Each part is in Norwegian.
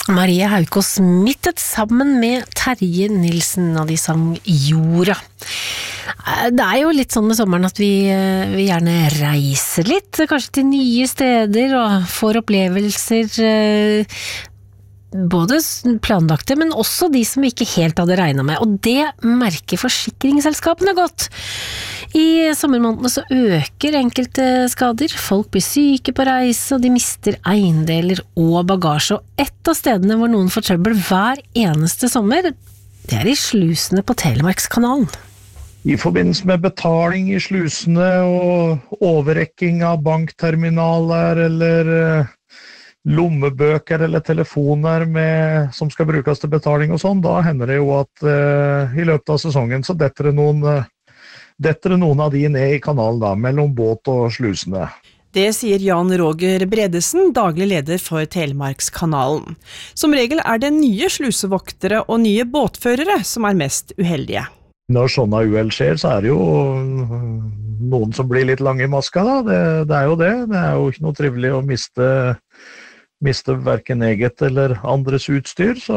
Marie Haukås mittet sammen med Terje Nilsen, og de sang Jorda. Det jo litt sånn med sommeren at vi gjerne reiser litt, kanskje til nye steder, og får opplevelser, både planlagte, men også de som vi ikke helt hadde regnet med, og det merker forsikringsselskapene godt. I sommermånedene så øker enkelte skader, folk blir syke på reise, og de mister eiendeler og bagasje, og et av stedene hvor noen får trøbbel hver eneste sommer, det I slusene på Telemarkskanalen. I forbindelse med betaling I slusene og overrekking av bankterminaler eller lommebøker eller telefoner som skal brukes til betaling og sånn, da hender det jo at I løpet av sesongen så detter det noen av de ned I kanalen da, mellom båt og slusene. Det sier Jan Roger Bredesen, daglig leder for Telemarkskanalen. Som regel det nye slusevoktere og nye båtførere som mest uheldige. Når sånne uhell skjer, så det jo noen som blir litt lange I maska da. Det jo det. Det jo ikke noe trivelig å miste hverken eget eller andres utstyr, så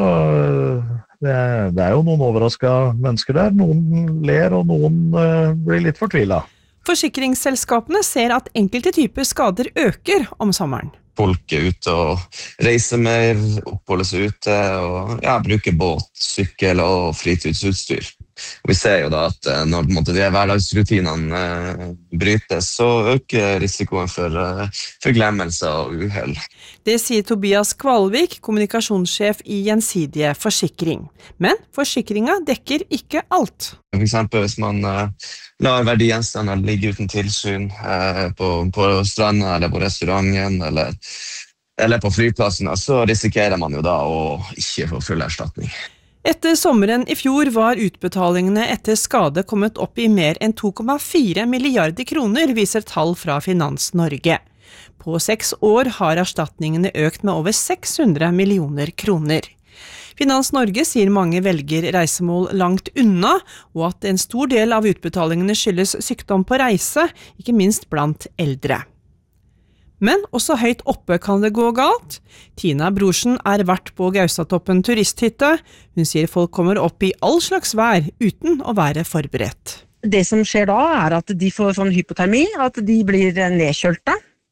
det jo noen overrasket mennesker der. Noen ler, og noen blir litt fortvilet. Forsikringsselskapene ser at enkelte typer skader øker om sommeren. Folk ute og reiser mer, oppholder seg ute, og bruker båt, sykkel og fritidsutstyr. Og vi ser jo da at når de hverdagsrutinene brytes, så øker risikoen for glemmelse og uheld. Det sier Tobias Kvalvik, kommunikasjonssjef I Gjensidige Forsikring. Men forsikringen dekker ikke alt. For eksempel hvis man lar verdigjenstander ligge uten tilsyn på stranden eller på restauranten eller på flyplassen, så risikerer man jo da å ikke få full erstatning. Etter sommeren I fjor var utbetalingene etter skade kommet opp I mer enn 2,4 milliarder kroner, viser tall fra Finans Norge. På 6 år har erstatningene økt med over 600 millioner kroner. Finans Norge sier mange velger reisemål langt unna, og at en stor del av utbetalingene skyldes sykdom på reise, ikke minst blant eldre. Men også høyt oppe kan det gå galt. Tina Brorsen vært på Gaustatoppen turisthytte. Hun sier folk kommer opp I all slags vær uten å være forberedt. Det som skjer da at de får sånn hypotermi, at de blir nedkjølte.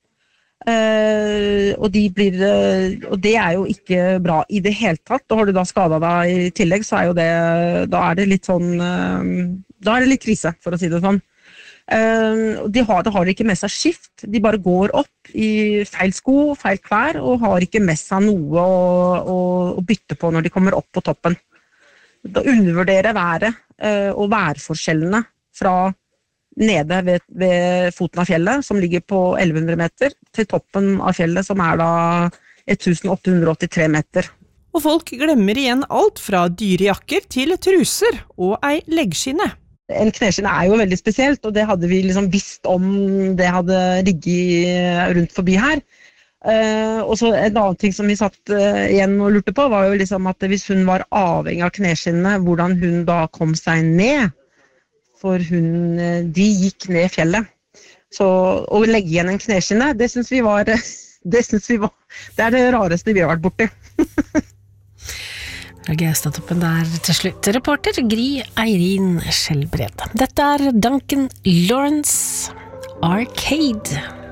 Og det jo ikke bra I det hele tatt. Og har du da skadet deg I tillegg, så jo det, da det litt sånn, da det litt krise, for å si det sånn. De har ikke med seg skift, de bare går opp I feil sko, feil klær, og har ikke med seg noe å bytte på når de kommer opp på toppen. Da undervurderer været og værforskjellene fra nede ved foten av fjellet, som ligger på 1100 meter, til toppen av fjellet, som da 1883 meter. Og folk glemmer igjen alt fra dyre jakker til truser og ei leggskinne. En kneskinn jo veldig spesielt, og det hadde vi liksom visst om det hadde ligget rundt forbi her. Og så en annen ting som vi satt igjen og lurte på, var jo liksom at hvis hun var avhengig av kneskinnene, hvordan hun da kom seg ned. For de gikk ned fjellet. Så å legge igjen en kneskinne, det synes vi var det det rareste vi har vært borti. Fra Gaustatoppen til slutt. Reporter Gry Eirin Skjelbred. Dette Duncan Lawrence Arcade.